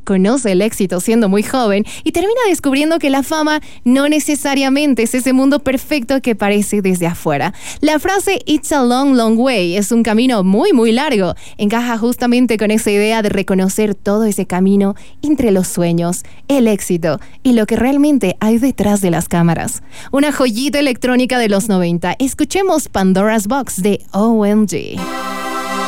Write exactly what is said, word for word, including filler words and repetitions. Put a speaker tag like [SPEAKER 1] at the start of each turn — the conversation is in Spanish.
[SPEAKER 1] conoce el éxito siendo muy joven y termina descubriendo que la fama no necesariamente es ese mundo perfecto que parece desde afuera. La frase "It's a long, long way" es un camino muy, muy largo. Encaja justamente con esa idea de reconocer todo ese camino entre los sueños, el éxito y lo que realmente hay detrás de las cámaras. Una joyita electrónica de los noventa. Escuchemos Pandora's Box de O M G.